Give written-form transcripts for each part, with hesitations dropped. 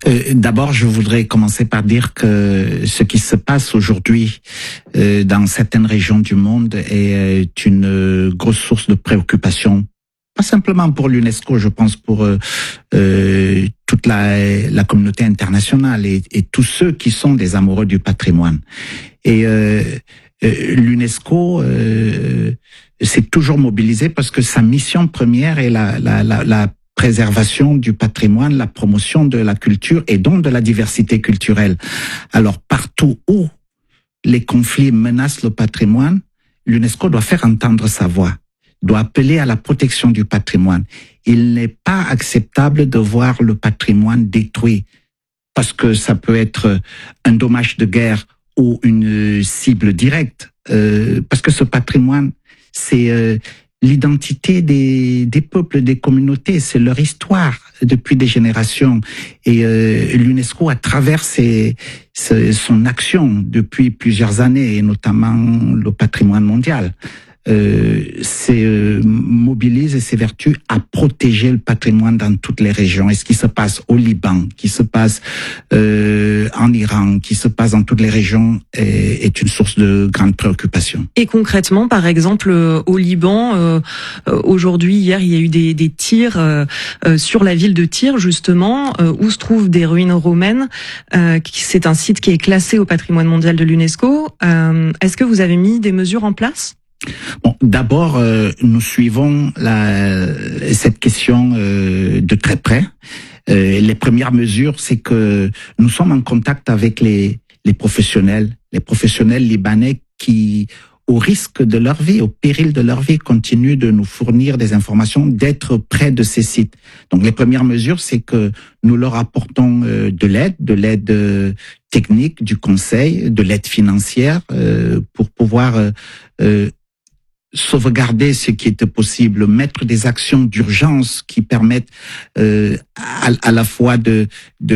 D'abord, je voudrais commencer par dire que ce qui se passe aujourd'hui dans certaines régions du monde est une grosse source de préoccupation. Pas simplement pour l'UNESCO, je pense pour toute la communauté internationale et tous ceux qui sont des amoureux du patrimoine. Et l'UNESCO s'est toujours mobilisé parce que sa mission première est la préservation du patrimoine, la promotion de la culture et donc de la diversité culturelle. Alors partout où les conflits menacent le patrimoine, l'UNESCO doit faire entendre sa voix, doit appeler à la protection du patrimoine. Il n'est pas acceptable de voir le patrimoine détruit parce que ça peut être un dommage de guerre ou une cible directe, parce que ce patrimoine, c'est l'identité des peuples, des communautés, c'est leur histoire depuis des générations. Et l'UNESCO, à travers son action depuis plusieurs années, et notamment le patrimoine mondial, mobilise et s'évertue à protéger le patrimoine dans toutes les régions. Et ce qui se passe au Liban, qui se passe en Iran, qui se passe dans toutes les régions est une source de grande préoccupation. Et concrètement, par exemple, au Liban, aujourd'hui, hier, il y a eu des tirs sur la ville de Tyr, justement, où se trouvent des ruines romaines. C'est un site qui est classé au patrimoine mondial de l'UNESCO. Est-ce que vous avez mis des mesures en place ? Bon, d'abord, nous suivons cette question de très près. Les premières mesures, c'est que nous sommes en contact avec les professionnels libanais qui, au risque de leur vie, au péril de leur vie, continuent de nous fournir des informations, d'être près de ces sites. Donc, les premières mesures, c'est que nous leur apportons de l'aide technique, du conseil, de l'aide financière pour pouvoir sauvegarder ce qui était possible, mettre des actions d'urgence qui permettent à la fois de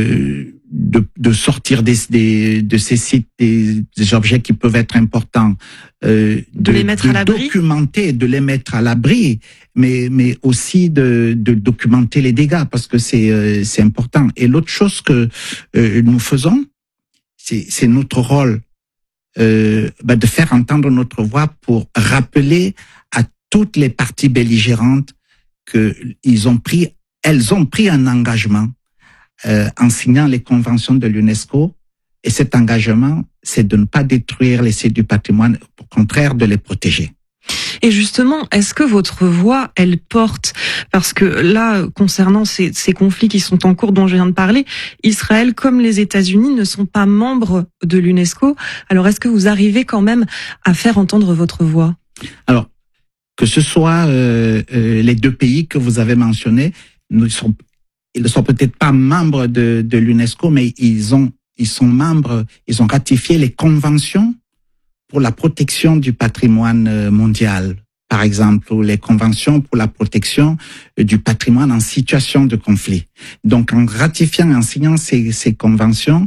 sortir de ces sites des objets qui peuvent être importants, de les mettre à l'abri, documenter, de les mettre à l'abri, mais aussi de documenter les dégâts parce que c'est important. Et l'autre chose que nous faisons, c'est notre rôle. De faire entendre notre voix pour rappeler à toutes les parties belligérantes que elles ont pris un engagement en signant les conventions de l'UNESCO, et cet engagement, c'est de ne pas détruire les sites du patrimoine, au contraire de les protéger. Et justement, est-ce que votre voix, elle porte, parce que là, concernant ces conflits qui sont en cours dont je viens de parler, Israël comme les États-Unis ne sont pas membres de l'UNESCO. Alors, est-ce que vous arrivez quand même à faire entendre votre voix ? Alors, que ce soit les deux pays que vous avez mentionnés, ils ne sont peut-être pas membres de l'UNESCO, mais ils sont membres, ils ont ratifié les conventions pour la protection du patrimoine mondial, par exemple, ou les conventions pour la protection du patrimoine en situation de conflit. Donc, en ratifiant, en signant ces conventions,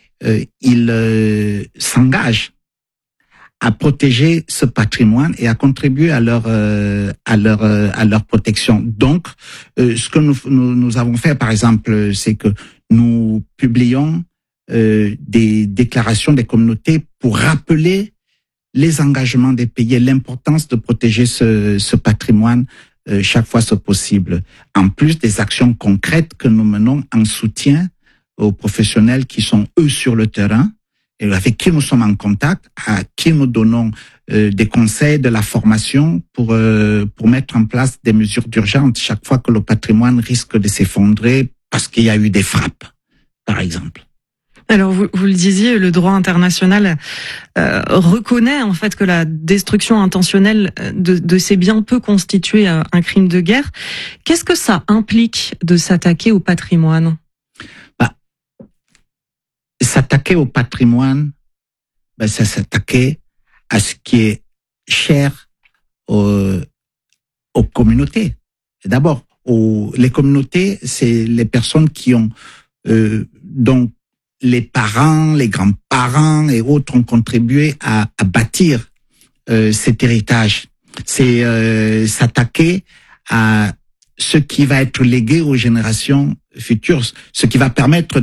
ils s'engagent à protéger ce patrimoine et à contribuer à leur protection. Donc, ce que nous avons fait, par exemple, c'est que nous publions des déclarations des communautés pour rappeler les engagements des pays et l'importance de protéger ce patrimoine chaque fois que possible. En plus des actions concrètes que nous menons en soutien aux professionnels qui sont eux sur le terrain et avec qui nous sommes en contact, à qui nous donnons des conseils, de la formation pour mettre en place des mesures d'urgence chaque fois que le patrimoine risque de s'effondrer parce qu'il y a eu des frappes, par exemple. Alors vous le disiez, le droit international reconnaît en fait que la destruction intentionnelle de ces biens peut constituer un crime de guerre. Qu'est-ce que ça implique de s'attaquer au patrimoine ? S'attaquer au patrimoine, c'est s'attaquer à ce qui est cher aux communautés. D'abord, les communautés, c'est les personnes qui ont donc les parents, les grands-parents et autres ont contribué à bâtir cet héritage. C'est s'attaquer à ce qui va être légué aux générations futures, ce qui va permettre